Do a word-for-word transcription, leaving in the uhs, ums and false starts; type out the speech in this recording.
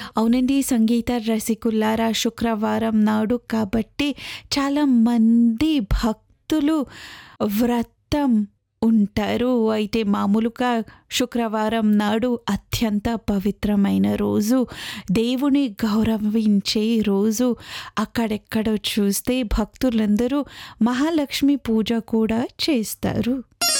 అవునండి సంగీత రసికులారా, శుక్రవారం నాడు కాబట్టి చాలామంది భక్తులు వ్రతం ఉంటారు. అయితే మామూలుగా శుక్రవారం నాడు అత్యంత పవిత్రమైన రోజు, దేవుని గౌరవించే రోజు. అక్కడెక్కడో చూస్తే భక్తులందరూ మహాలక్ష్మి పూజ కూడా చేస్తారు.